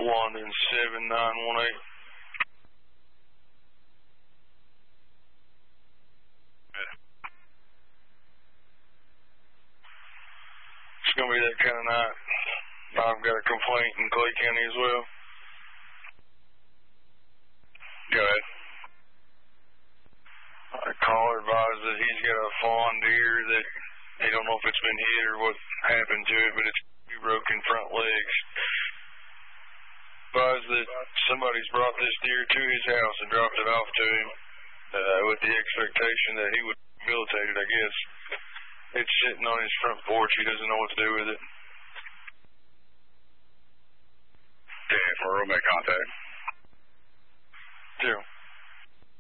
London 7918. It's going to be that kind of night. I've got a complaint in Clay County as well. Go ahead. A caller advised that he's got a fawn deer that he don't know if it's been hit or what happened to it, but it's broken front legs. Advised that somebody's brought this deer to his house and dropped it off to him with the expectation that he would be rehabilitated, I guess. It's sitting on his front porch. He doesn't know what to do with it. Okay, for room, make contact. Zero.